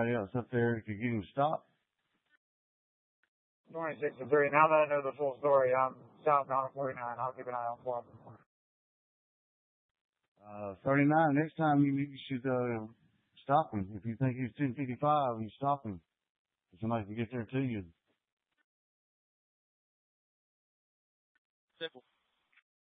anybody else up there if you get him stopped. 26 to 3. Now that I know the full story, I'm southbound on 49. I'll keep an eye out for him. 39, next time you should stop him. If you think he's 1055, you stop him. Somebody can get there to you. Simple.